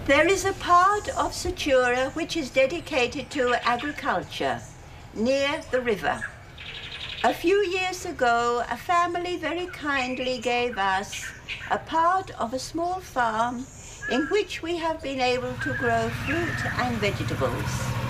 There is a part of Sutura which is dedicated to agriculture near the river. A few years ago, a family very kindly gave us a part of a small farm in which we have been able to grow fruit and vegetables.